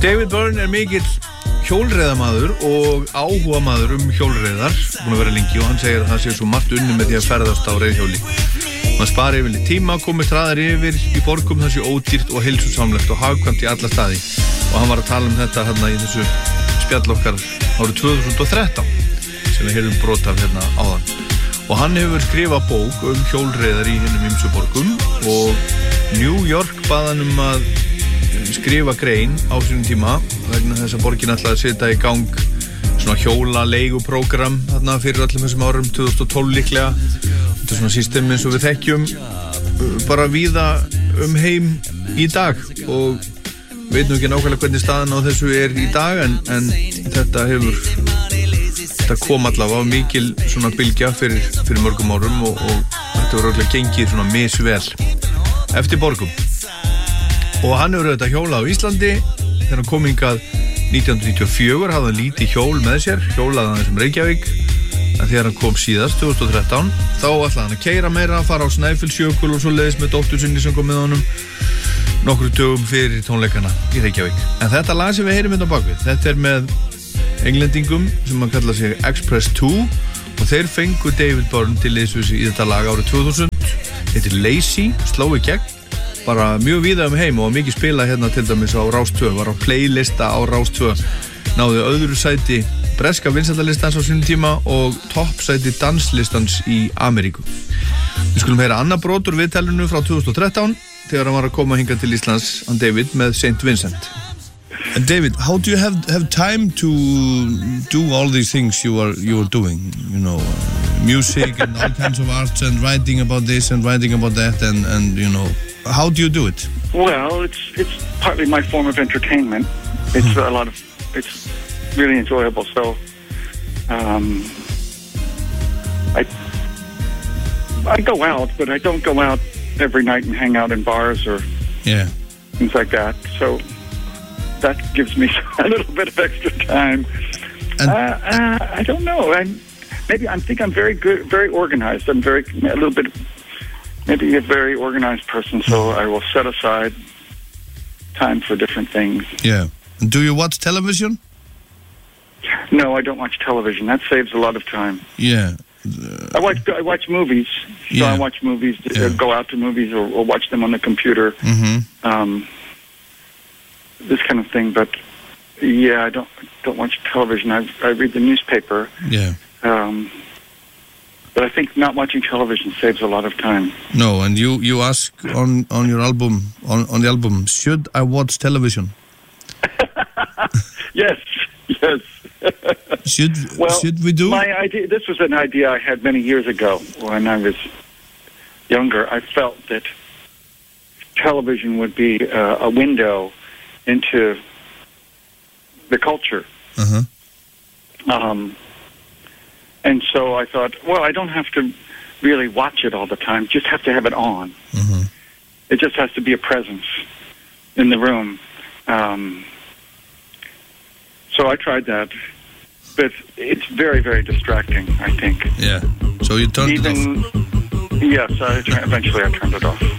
David Byrne mikill hjólreiðamaður og áhugamaður hjólreiðar, búin að vera lengi, og hann segir að það sé svo margt unni með því að ferðast á reiðhjóli. Man spari yfirleitt tíma, komist hraðar yfir í borgum, það sé ódýrt og heilsusamlegt og hagkvæmt í alla staði. Og hann var að tala þetta hérna í þessu spjall okkar árið 2013 sem við heyrðum brot af hérna áðan. Og hann hefur skrifað bók hjólreiðar í hinum ýmsu borgum og New York bað hann að skrifa grein á sínum tíma vegna þess að borgin ætlaði að setja í gang svona hjóla-leiguprógram þarna fyrir öllum þessum árum 2012 líklega. Þetta er svona system eins og við þekkjum bara víða heim í dag og veit nú ekki nákvæmlega hvernig staðan á þessu er í dag en þetta kom allavega mikil svona bylgja fyrir mörgum árum og þetta voru örugglega gengið svona misvel eftir borgum. Og hann hefur auðvitað hjólað á Íslandi þegar hann kom hingað 1994 hafði hann lítið hjól með sér, hjólaði hann sem Reykjavík, en þegar hann kom síðast 2013 þá ætlaði hann að keyra meira, fara á Snæfellsjökul og svo leiðis með dóttur sinni sem kom með honum nokkru dögum fyrir tónleikana í Reykjavík. En þetta lag sem við heyrum hérna á bakvið, þetta er með englendingum sem hann kallar sig Express 2 og þeir fengu David Byrne til liðs í þetta lag árið 2000. Þetta er Lazy, sló í gegn bara mjög víða heim og mikið spila hérna til dæmis á Rás 2, var á playlista á Rás 2, náði öðru sæti breska vinsældalistans á sínum tíma og toppsæti danslistans í Ameríku. Við skulum heyra annað brot úr viðtalinu frá 2013 þegar hann var að koma hingað til Íslands, hann David, með St. Vincent. And David, how do you have time to do all these things you are doing, you know, music and all kinds of arts and writing about this and writing about that and you know, how do you do it? Well, it's partly my form of entertainment. It's it's really enjoyable. So, I go out, but I don't go out every night and hang out in bars or things like that. So that gives me a little bit of extra time. I don't know. I think I'm very good, very organized. I'm maybe a very organized person, so I will set aside time for different things. Yeah. Do you watch television? No, I don't watch television. That saves a lot of time. Yeah. I watch movies. So I watch movies, go out to movies or watch them on the computer. Mm-hmm. This kind of thing, but I don't watch television. I read the newspaper. Yeah. But I think not watching television saves a lot of time. No, and you ask on your album on the album, should I watch television? Yes. Should we do? My idea. This was an idea I had many years ago when I was younger. I felt that television would be a window into the culture. And so I thought, well, I don't have to really watch it all the time. Just have to have it on. Mm-hmm. It just has to be a presence in the room. So I tried that. But it's very, very distracting, I think. Yeah. So you turned it off? Yes, eventually I turned it off.